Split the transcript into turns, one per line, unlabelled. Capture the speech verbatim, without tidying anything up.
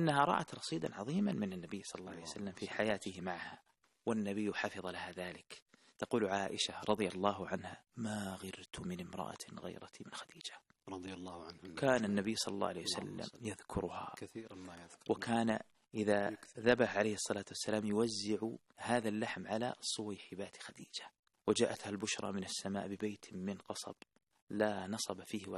لأنها رأت رصيدا عظيما من النبي صلى الله عليه وسلم في حياته معها، والنبي حفظ لها ذلك. تقول عائشة رضي الله عنها: ما غرت من امرأة غيرتي من خديجة
رضي الله عنه.
كان النبي صلى الله عليه وسلم يذكرها
كثيرا ما يذكر،
وكان إذا ذبح عليه الصلاة والسلام يوزع هذا اللحم على صويحبات خديجة. وجاءتها البشرى من السماء ببيت من قصب لا نصب فيه ولا